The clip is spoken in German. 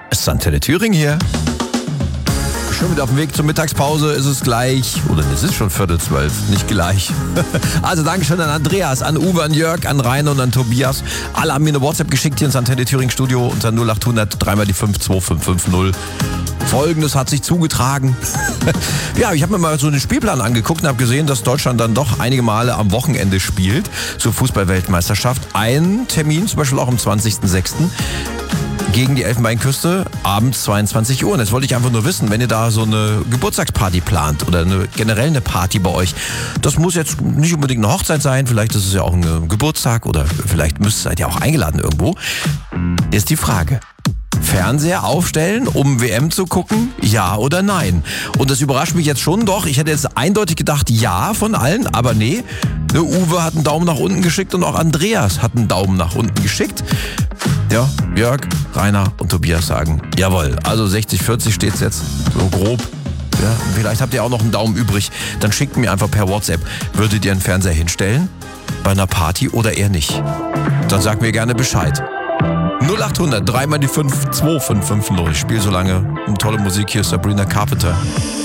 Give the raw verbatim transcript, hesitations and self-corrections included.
Es ist Antenne Thüringen hier. Schon wieder auf dem Weg zur Mittagspause, ist es gleich, oder es ist schon Viertel zwölf, nicht gleich. Also Dankeschön an Andreas, an Uwe, an Jörg, an Rainer und an Tobias. Alle haben mir eine WhatsApp geschickt hier ins Antenne Thüringen Studio unter null acht hundert dreimal die fünf zwei fünf fünf null. Folgendes hat sich zugetragen. Ja, ich habe mir mal so den Spielplan angeguckt und habe gesehen, dass Deutschland dann doch einige Male am Wochenende spielt zur Fußball-Weltmeisterschaft. Ein Termin, zum Beispiel auch am zwanzigsten sechsten gegen die Elfenbeinküste, abends zweiundzwanzig Uhr. Und jetzt wollte ich einfach nur wissen, wenn ihr da so eine Geburtstagsparty plant oder eine, generell eine Party bei euch, das muss jetzt nicht unbedingt eine Hochzeit sein, vielleicht ist es ja auch ein Geburtstag oder vielleicht müsst seid ihr auch eingeladen irgendwo. Ist die Frage: Fernseher aufstellen, um W M zu gucken? Ja oder nein? Und das überrascht mich jetzt schon doch. Ich hätte jetzt eindeutig gedacht, ja von allen, aber nee. Der Uwe hat einen Daumen nach unten geschickt und auch Andreas hat einen Daumen nach unten geschickt. Ja, Jörg, Rainer und Tobias sagen, jawohl, also sechzig vierzig steht's jetzt, so grob. Ja, vielleicht habt ihr auch noch einen Daumen übrig. Dann schickt mir einfach per WhatsApp, würdet ihr einen Fernseher hinstellen? Bei einer Party oder eher nicht? Dann sagt mir gerne Bescheid. null acht hundert dreimal die fünf zwei fünf fünf null. Ich spiele so lange eine tolle Musik. Hier ist Sabrina Carpenter.